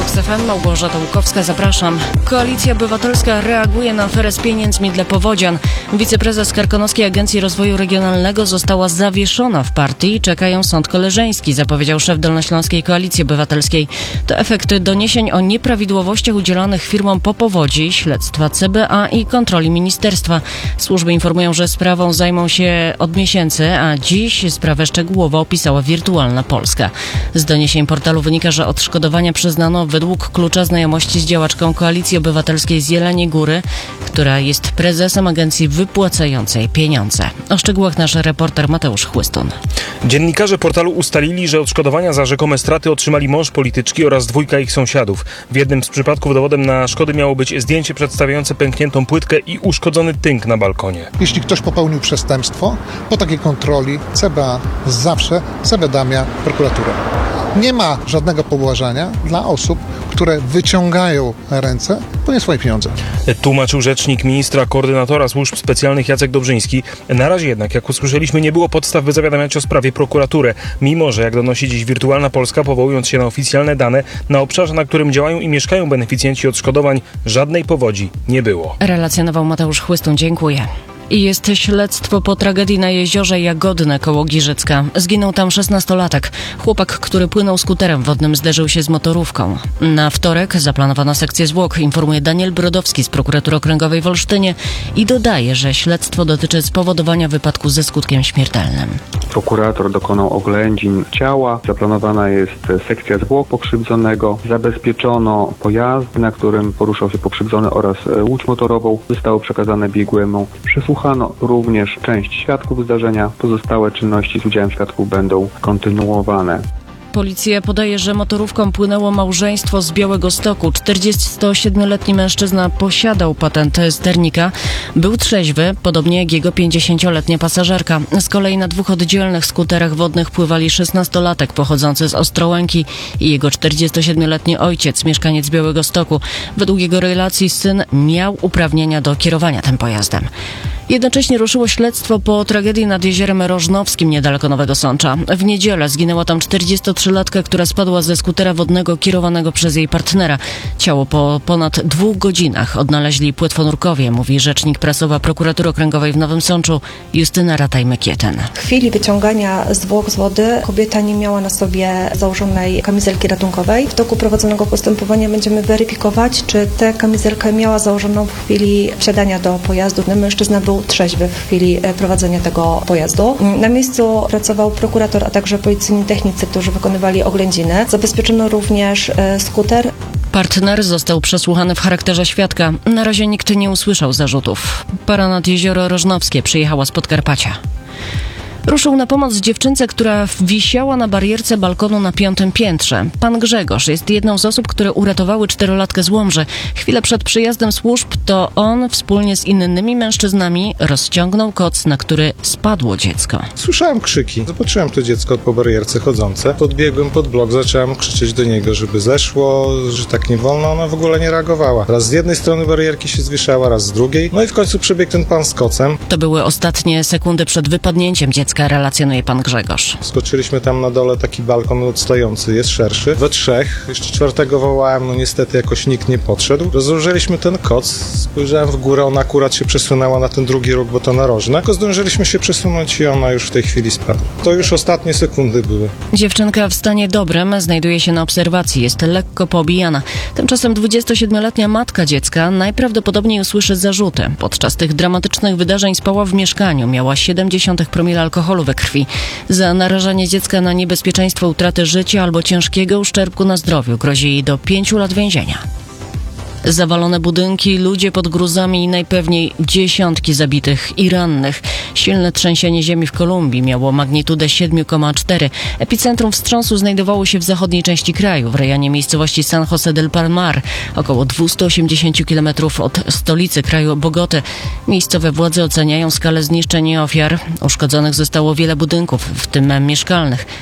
TOK FM, Małgorzata Łukowska, zapraszam. Koalicja Obywatelska reaguje na aferę z pieniędzmi dla powodzian. Wiceprezes Karkonoskiej Agencji Rozwoju Regionalnego została zawieszona w partii. Czekają sąd koleżeński, zapowiedział szef Dolnośląskiej Koalicji Obywatelskiej. To efekt doniesień o nieprawidłowościach udzielanych firmom po powodzi, śledztwa CBA i kontroli ministerstwa. Służby informują, że sprawą zajmą się od miesięcy, a dziś sprawę szczegółowo opisała Wirtualna Polska. Z doniesień portalu wynika, że odszkodowania przyznano według klucza znajomości z działaczką Koalicji Obywatelskiej z Jeleniej Góry, która jest prezesem agencji wypłacającej pieniądze. O szczegółach nasz reporter Mateusz Chłystun. Dziennikarze portalu ustalili, że odszkodowania za rzekome straty otrzymali mąż polityczki oraz dwójka ich sąsiadów. W jednym z przypadków dowodem na szkody miało być zdjęcie przedstawiające pękniętą płytkę i uszkodzony tynk na balkonie. Jeśli ktoś popełnił przestępstwo, po takiej kontroli CBA zawsze zawiadamia prokuraturę. Nie ma żadnego pobłażania dla osób, które wyciągają ręce po nie swoje pieniądze. Tłumaczył rzecznik ministra koordynatora służb specjalnych Jacek Dobrzyński. Na razie jednak, jak usłyszeliśmy, nie było podstaw, by zawiadamiać o sprawie prokuraturę. Mimo że, jak donosi dziś Wirtualna Polska, powołując się na oficjalne dane, na obszarze, na którym działają i mieszkają beneficjenci odszkodowań, żadnej powodzi nie było. Relacjonował Mateusz Chłystun. Dziękuję. I jest śledztwo po tragedii na jeziorze Jagodne koło Giżycka. Zginął tam 16-latek. Chłopak, który płynął skuterem wodnym, zderzył się z motorówką. Na wtorek zaplanowano sekcję zwłok, informuje Daniel Brodowski z Prokuratury Okręgowej w Olsztynie i dodaje, że śledztwo dotyczy spowodowania wypadku ze skutkiem śmiertelnym. Prokurator dokonał oględzin ciała. Zaplanowana jest sekcja zwłok pokrzywdzonego. Zabezpieczono pojazd, na którym poruszał się pokrzywdzony oraz łódź motorową. Zostało przekazane biegłemu. Przesłuchano również część świadków zdarzenia. Pozostałe czynności z udziałem świadków będą kontynuowane. Policja podaje, że motorówką płynęło małżeństwo z Białegostoku. 47-letni mężczyzna posiadał patent sternika. Był trzeźwy, podobnie jak jego 50-letnia pasażerka. Z kolei na dwóch oddzielnych skuterach wodnych pływali 16-latek pochodzący z Ostrołęki i jego 47-letni ojciec, mieszkaniec Białegostoku. Według jego relacji syn miał uprawnienia do kierowania tym pojazdem. Jednocześnie ruszyło śledztwo po tragedii nad jeziorem Rożnowskim niedaleko Nowego Sącza. W niedzielę zginęła tam 43-latka, która spadła ze skutera wodnego kierowanego przez jej partnera. Ciało po ponad 2 godzinach odnaleźli płetwonurkowie, mówi rzecznik prasowa Prokuratury Okręgowej w Nowym Sączu Justyna Rataj-Mykieten. W chwili wyciągania zwłok z wody kobieta nie miała na sobie założonej kamizelki ratunkowej. W toku prowadzonego postępowania będziemy weryfikować, czy tę kamizelkę miała założoną w chwili wsiadania do pojazdu. Mężczyzna był trzeźwy w chwili prowadzenia tego pojazdu. Na miejscu pracował prokurator, a także policyjni technicy, którzy wykonywali oględziny. Zabezpieczono również skuter. Partner został przesłuchany w charakterze świadka. Na razie nikt nie usłyszał zarzutów. Para nad jezioro Rożnowskie przyjechała z Podkarpacia. Ruszył na pomoc dziewczynce, która wisiała na barierce balkonu na 5. piętrze. Pan Grzegorz jest jedną z osób, które uratowały 4-latkę z Łomży. Chwilę przed przyjazdem służb to on wspólnie z innymi mężczyznami rozciągnął koc, na który spadło dziecko. Słyszałem krzyki. Zobaczyłem to dziecko po barierce chodzące. Podbiegłem pod blok, zacząłem krzyczeć do niego, żeby zeszło, że tak nie wolno. Ona w ogóle nie reagowała. Raz z jednej strony barierki się zwieszała, raz z drugiej. No i w końcu przebiegł ten pan z kocem. To były ostatnie sekundy przed wypadnięciem dziecka, relacjonuje pan Grzegorz. Skoczyliśmy tam na dole, taki balkon odstający, jest szerszy. We 3, jeszcze 4 wołałem, no niestety jakoś nikt nie podszedł. Rozłożyliśmy ten koc, spojrzałem w górę, ona akurat się przesunęła na ten drugi róg, bo to narożne. Tylko zdążyliśmy się przesunąć i ona już w tej chwili spadła. To już ostatnie sekundy były. Dziewczynka w stanie dobrym znajduje się na obserwacji, jest lekko poobijana. Tymczasem 27-letnia matka dziecka najprawdopodobniej usłyszy zarzuty. Podczas tych dramatycznych wydarzeń spała w mieszkaniu, miała 0,7 promila alkoholu we krwi. Za narażanie dziecka na niebezpieczeństwo utraty życia albo ciężkiego uszczerbku na zdrowiu grozi jej do 5 lat więzienia. Zawalone budynki, ludzie pod gruzami i najpewniej dziesiątki zabitych i rannych. Silne trzęsienie ziemi w Kolumbii miało magnitudę 7,4. Epicentrum wstrząsu znajdowało się w zachodniej części kraju, w rejonie miejscowości San José del Palmar, około 280 km od stolicy kraju Bogoty. Miejscowe władze oceniają skalę zniszczeń i ofiar. Uszkodzonych zostało wiele budynków, w tym mieszkalnych.